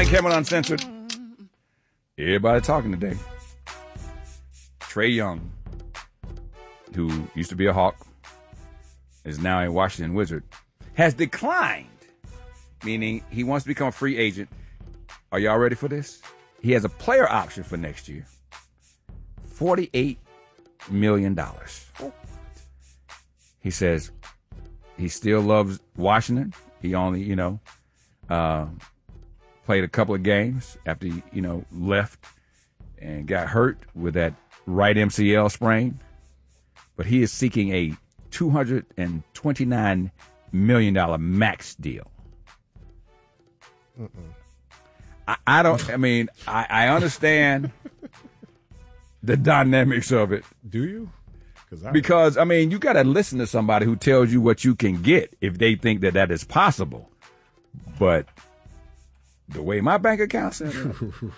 Brian Cameron Uncensored. Everybody talking today. Trae Young, who used to be a Hawk, is now a Washington Wizard, has declined, meaning he wants to become a free agent. Are y'all ready for this? He has a player option for next year. $48 million. He says he still loves Washington. He only, played a couple of games after he, left and got hurt with that right MCL sprain. But he is seeking a $229 million max deal. I understand the dynamics of it. Do you? Because you got to listen to somebody who tells you what you can get if they think that is possible. But the way my bank account set up.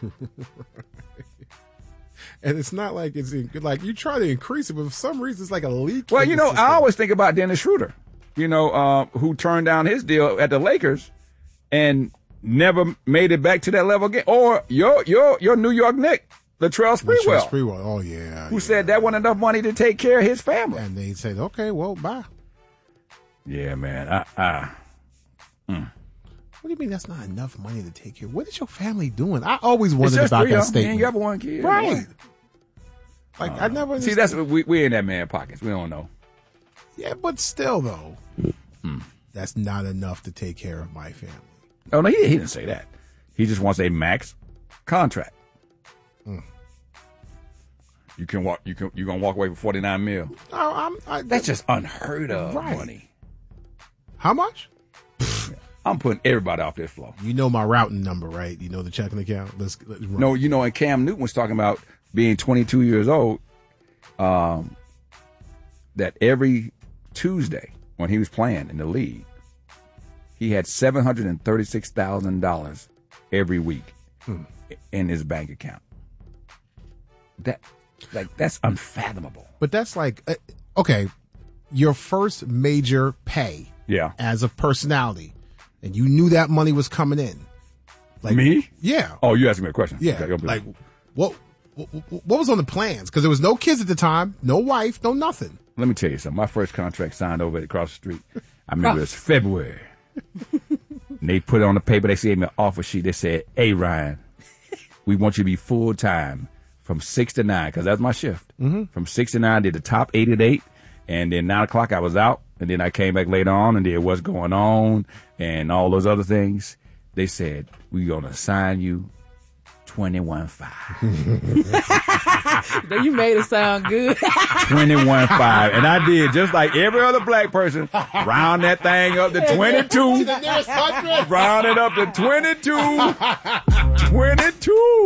And it's not like it's like you try to increase it, but for some reason it's like a leak. Well, I always think about Dennis Schroeder, who turned down his deal at the Lakers and never made it back to that level again. Or your New York Knick, Latrell Sprewell. Oh, yeah. Who said that wasn't enough money to take care of his family. And they said, okay, well, bye. Yeah, man. What do you mean that's not enough money to take care? What is your family doing? I always wondered about that statement. You ain't got one kid. Right. Like, I never see, that's we in that man pockets. We don't know. Yeah, but still, though, that's not enough to take care of my family. Oh, no, he didn't say that. He just wants a max contract. You can walk. You're gonna walk away for $49 million. That's just unheard of money. How much? I'm putting everybody off this floor. You know my routing number, right? You know the checking account. Let's run. No, and Cam Newton was talking about being 22 years old. That every Tuesday when he was playing in the league, he had $736,000 every week in his bank account. That's unfathomable. But that's like, okay, your first major pay as a personality, and you knew that money was coming in. Like me? Yeah. Oh, you asking me a question? Yeah. Okay, like, what was on the plans? Because there was no kids at the time, no wife, no nothing. Let me tell you something. My first contract signed over across the street. I remember it was February. And they put it on the paper. They gave me an offer sheet. They said, "Hey, Ryan, we want you to be full time from 6 to 9, because that's my shift. From 6 to 9, did the top 8 at 8, and then 9 o'clock I was out, and then I came back later on and did what's going on and all those other things. They said, we're going to assign you $21,500. You made it sound good. $21,500. And I did, just like every other black person, round that thing up to 22. Round it up to 22. 22.